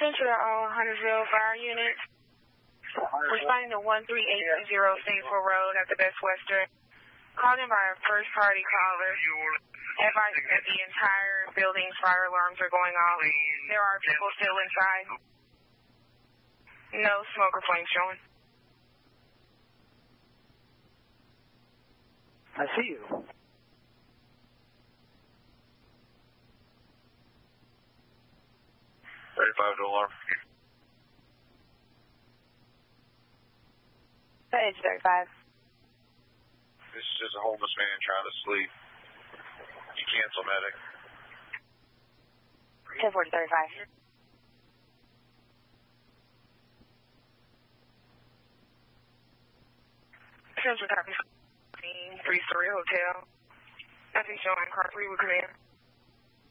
Attention to all Huntersville fire units. Responding to 13820 Statesville Road at the Best Western. Called in by a first party caller. Advising that the entire building's fire alarms are going off. There are people still inside. No smoke or flame showing. I see you. $35 to alarm. Page 35. This is just a homeless man trying to sleep. You cancel medic. 10-4-35. Central copy. 3-story hotel. Nothing showing. Car 3 would come in.